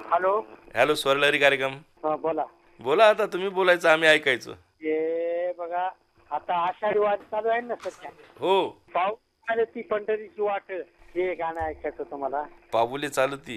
Hello. Hello, स्वरलहरी कार्यक्रम. हा बोला. बोला, आता तुम्ही बोलायचं, आम्ही ऐकायचं. हे बघा, आता आषाढी वाट चालू आहे ना सध्या. हो. पाऊस आले ती पंढरीची वाट, हे गाणं ऐकायचं तुम्हाला. पाऊले चालती